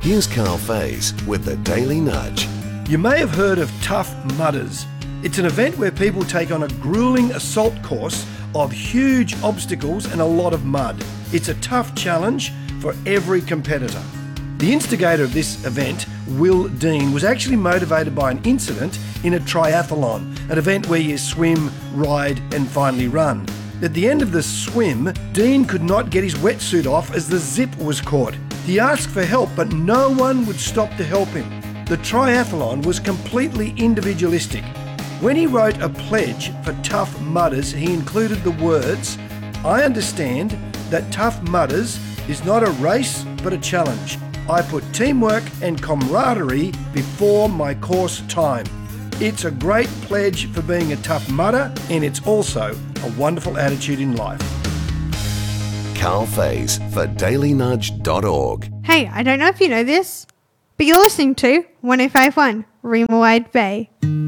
Here's Carl Faze with the Daily Nudge. You may have heard of Tough Mudders. It's an event where people take on a grueling assault course of huge obstacles and a lot of mud. It's a tough challenge for every competitor. The instigator of this event, Will Dean, was actually motivated by an incident in a triathlon, an event where you swim, ride and finally run. At the end of the swim, Dean could not get his wetsuit off as the zip was caught. He asked for help, but no one would stop to help him. The triathlon was completely individualistic. When he wrote a pledge for Tough Mudders, he included the words, "I understand that Tough Mudders is not a race but a challenge. I put teamwork and camaraderie before my course time." It's a great pledge for being a tough mudder, and it's also a wonderful attitude in life. Carl Faze for dailynudge.org. Hey, I don't know if you know this, but you're listening to 105.1 Reema Wide Bay.